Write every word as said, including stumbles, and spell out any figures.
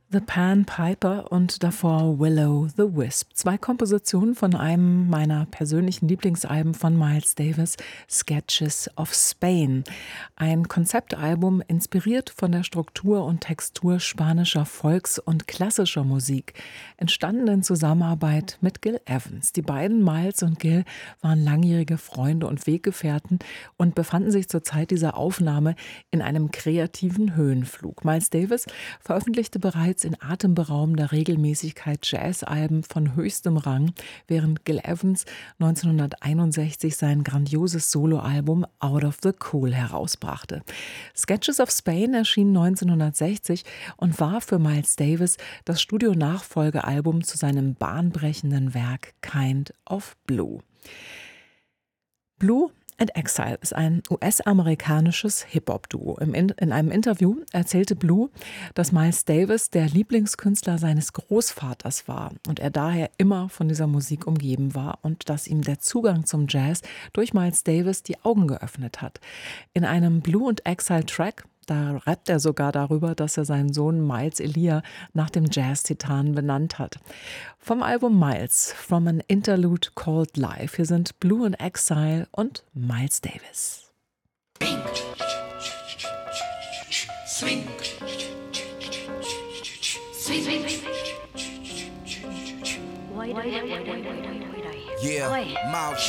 The Pan Piper und davor Willow the Wisp. Zwei Kompositionen von einem meiner persönlichen Lieblingsalben von Miles Davis, Sketches of Spain. Ein Konzeptalbum, inspiriert von der Struktur und Textur spanischer Volks- und klassischer Musik, entstanden in Zusammenarbeit mit Gil Evans. Die beiden, Miles und Gil, waren langjährige Freunde und Weggefährten und befanden sich zur Zeit dieser Aufnahme in einem kreativen Höhenflug. Miles Davis veröffentlichte bereits in atemberaubender Regelmäßigkeit Jazzalben von höchstem Rang, während Gil Evans neunzehnhunderteinundsechzig sein grandioses Soloalbum Out of the Cool herausbrachte. Sketches of Spain erschien neunzehnhundertsechzig und war für Miles Davis das Studio-Nachfolgealbum zu seinem bahnbrechenden Werk Kind of Blue. Blue and Exile ist ein U S-amerikanisches Hip-Hop-Duo. In einem Interview erzählte Blue, dass Miles Davis der Lieblingskünstler seines Großvaters war und er daher immer von dieser Musik umgeben war und dass ihm der Zugang zum Jazz durch Miles Davis die Augen geöffnet hat. In einem Blue and Exile-Track, da rappt er sogar darüber, dass er seinen Sohn Miles Elia nach dem Jazz-Titan benannt hat. Vom Album Miles, From an Interlude Called Life. Hier sind Blue and Exile und Miles Davis. Swing. Swing. Swing. Swing. Yeah, Miles